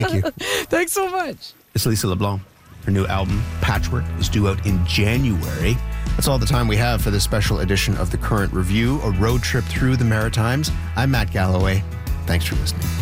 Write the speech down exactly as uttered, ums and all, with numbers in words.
Thank you. Thanks so much. It's Lisa LeBlanc. Her new album, Patchwork, is due out in January. That's all the time we have for this special edition of The Current Review, a road trip through the Maritimes. I'm Matt Galloway. Thanks for listening.